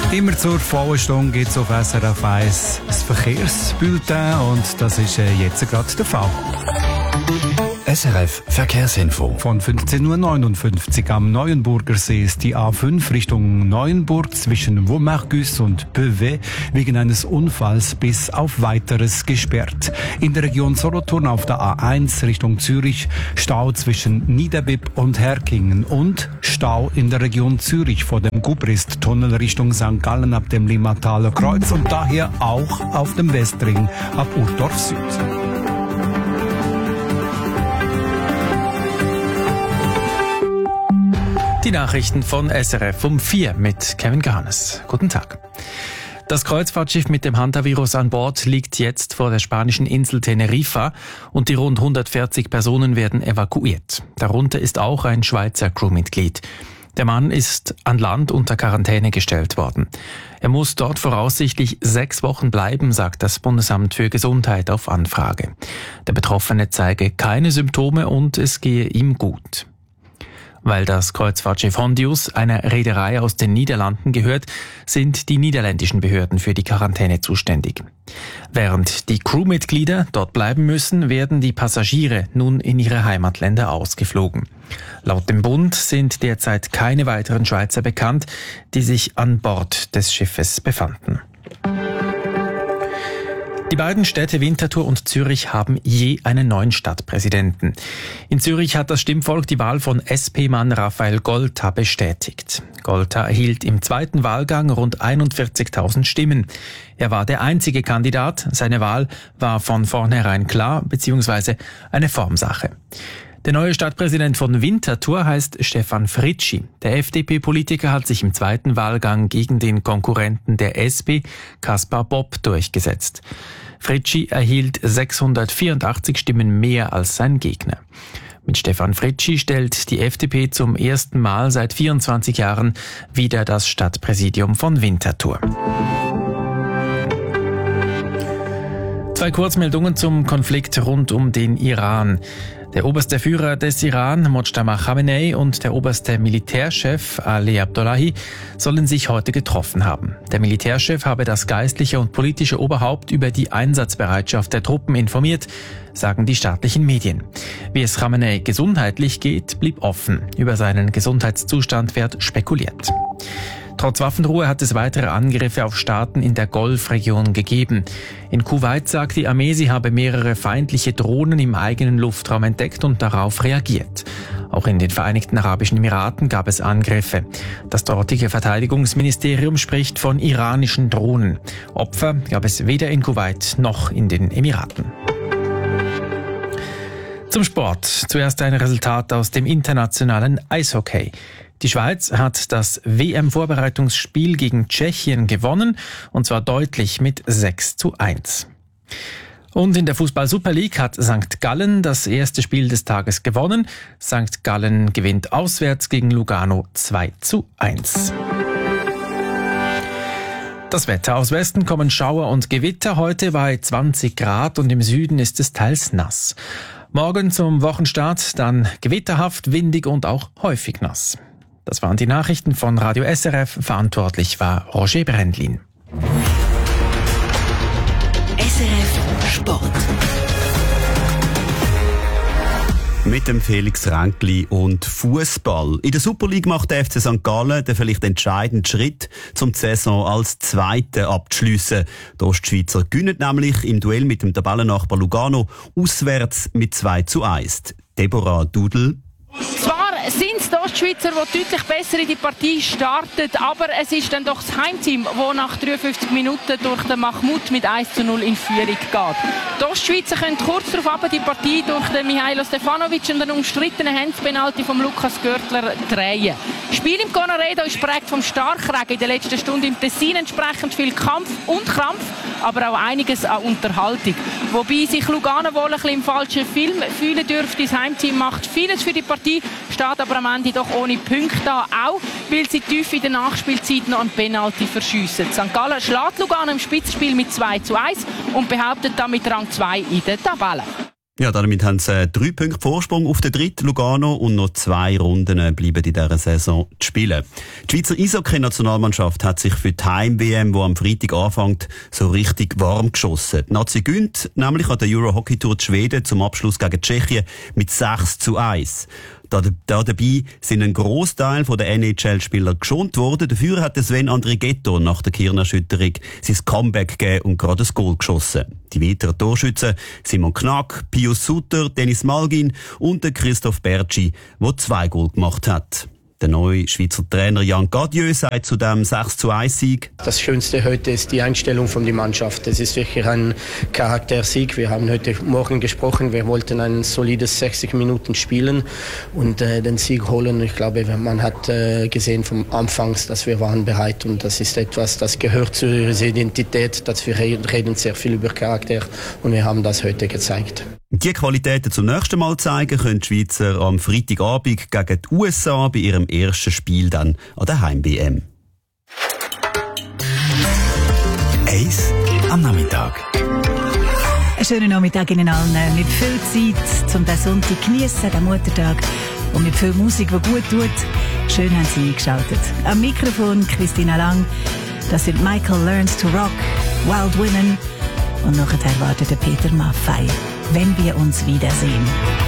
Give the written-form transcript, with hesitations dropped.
Immer zur vollen Stunde gibt es auf SRF 1 das Verkehrsbulletin und das ist jetzt gerade der Fall. SRF Verkehrsinfo. Von 15.59 Uhr am Neuenburger See ist die A5 Richtung Neuenburg zwischen Wommergus und Beauvais wegen eines Unfalls bis auf Weiteres gesperrt. In der Region Solothurn auf der A1 Richtung Zürich Stau zwischen Niederbipp und Herkingen und Stau in der Region Zürich vor dem Gubrist-Tunnel Richtung St. Gallen ab dem Limmataler Kreuz und daher auch auf dem Westring ab Urdorf Süd. Die Nachrichten von SRF um 4 mit Kevin Garnes. Guten Tag. Das Kreuzfahrtschiff mit dem Hantavirus an Bord liegt jetzt vor der spanischen Insel Teneriffa und die rund 140 Personen werden evakuiert. Darunter ist auch ein Schweizer Crewmitglied. Der Mann ist an Land unter Quarantäne gestellt worden. Er muss dort voraussichtlich 6 Wochen bleiben, sagt das Bundesamt für Gesundheit auf Anfrage. Der Betroffene zeige keine Symptome und es gehe ihm gut. Weil das Kreuzfahrtschiff Hondius einer Reederei aus den Niederlanden gehört, sind die niederländischen Behörden für die Quarantäne zuständig. Während die Crewmitglieder dort bleiben müssen, werden die Passagiere nun in ihre Heimatländer ausgeflogen. Laut dem Bund sind derzeit keine weiteren Schweizer bekannt, die sich an Bord des Schiffes befanden. Die beiden Städte Winterthur und Zürich haben je einen neuen Stadtpräsidenten. In Zürich hat das Stimmvolk die Wahl von SP-Mann Raphael Golta bestätigt. Golta erhielt im zweiten Wahlgang rund 41.000 Stimmen. Er war der einzige Kandidat. Seine Wahl war von vornherein klar bzw. eine Formsache. Der neue Stadtpräsident von Winterthur heißt Stefan Fritschi. Der FDP-Politiker hat sich im zweiten Wahlgang gegen den Konkurrenten der SP, Kaspar Bob, durchgesetzt. Fritschi erhielt 684 Stimmen mehr als sein Gegner. Mit Stefan Fritschi stellt die FDP zum ersten Mal seit 24 Jahren wieder das Stadtpräsidium von Winterthur. 2 Kurzmeldungen zum Konflikt rund um den Iran. Der oberste Führer des Iran, Mojtaba Khamenei, und der oberste Militärchef, Ali Abdullahi, sollen sich heute getroffen haben. Der Militärchef habe das geistliche und politische Oberhaupt über die Einsatzbereitschaft der Truppen informiert, sagen die staatlichen Medien. Wie es Khamenei gesundheitlich geht, blieb offen. Über seinen Gesundheitszustand wird spekuliert. Trotz Waffenruhe hat es weitere Angriffe auf Staaten in der Golfregion gegeben. In Kuwait sagt die Armee, sie habe mehrere feindliche Drohnen im eigenen Luftraum entdeckt und darauf reagiert. Auch in den Vereinigten Arabischen Emiraten gab es Angriffe. Das dortige Verteidigungsministerium spricht von iranischen Drohnen. Opfer gab es weder in Kuwait noch in den Emiraten. Zum Sport. Zuerst ein Resultat aus dem internationalen Eishockey. Die Schweiz hat das WM-Vorbereitungsspiel gegen Tschechien gewonnen, und zwar deutlich mit 6:1. Und in der Fußball-Super League hat St. Gallen das erste Spiel des Tages gewonnen. St. Gallen gewinnt auswärts gegen Lugano 2:1. Das Wetter. Aus Westen kommen Schauer und Gewitter, heute bei 20 Grad und im Süden ist es teils nass. Morgen zum Wochenstart dann gewitterhaft, windig und auch häufig nass. Das waren die Nachrichten von Radio SRF. Verantwortlich war Roger Brendlin. SRF Sport. Mit dem Felix Ränkli und Fußball. In der Super League macht der FC St. Gallen den vielleicht entscheidenden Schritt, um die Saison als Zweiter abzuschliessen. Die Ostschweizer gewinnen nämlich im Duell mit dem Tabellennachbar Lugano auswärts mit 2:1. Deborah Dudel. Zwar sind es die Ostschweizer, die deutlich besser in die Partie starten, aber es ist dann doch das Heimteam, das nach 53 Minuten durch den Mahmoud mit 1:0 in Führung geht. Die Ostschweizer können kurz darauf die Partie durch den Mihailo Stefanovic und den umstrittenen Handspenalty von Lukas Görtler drehen. Das Spiel im Conaredo ist geprägt vom Starkregen in der letzten Stunde im Tessin, entsprechend viel Kampf und Krampf, aber auch einiges an Unterhaltung. Wobei sich Lugano wohl ein bisschen im falschen Film fühlen dürfte. Das Heimteam macht vieles für die Partie, steht aber am Ende doch ohne Punkte da, auch weil sie tief in der Nachspielzeit noch einen Penalty verschiessen. St. Gallen schlägt Lugano im Spitzenspiel mit 2:1 und behauptet damit Rang 2 in der Tabelle. Ja, damit haben sie 3 Punkte Vorsprung auf den dritten Lugano und noch 2 Runden bleiben in dieser Saison zu spielen. Die Schweizer Eishockey-Nationalmannschaft hat sich für die Heim-WM, die am Freitag anfängt, so richtig warm geschossen. Die Nazi gönnt nämlich an der Euro-Hockey-Tour Schweden zum Abschluss gegen Tschechien mit 6:1. Dabei sind ein Grossteil der NHL-Spieler geschont worden. Dafür hat Sven Andrighetto nach der Kirnerschütterung sein Comeback gegeben und gerade ein Goal geschossen. Die weiteren Torschützen Simon Knack, Pius Sutter, Dennis Malgin und Christoph Bertschi, der 2 Goal gemacht hat. Der neue Schweizer Trainer Jan Gadieu sagt zu dem 6:1-Sieg: Das Schönste heute ist die Einstellung von der Mannschaft. Es ist wirklich ein Charaktersieg. Wir haben heute Morgen gesprochen, wir wollten ein solides 60 Minuten spielen und den Sieg holen. Ich glaube, man hat gesehen vom Anfang, dass wir waren bereit, und das ist etwas, das gehört zu unserer Identität, dass wir reden sehr viel über Charakter, und wir haben das heute gezeigt. Die Qualitäten zum nächsten Mal zeigen können die Schweizer am Freitagabend gegen die USA bei ihrem ersten Spiel dann an der Heim-WM. Eis am Nachmittag. Einen schönen Nachmittag Ihnen allen. Mit viel Zeit, um den Sonntag zu geniessen, den Muttertag. Und mit viel Musik, die gut tut. Schön haben Sie eingeschaltet. Am Mikrofon Christina Lang. Das sind Michael Learns to Rock, Wild Women. Und nachher wartet Peter Maffay. Wenn wir uns wiedersehen.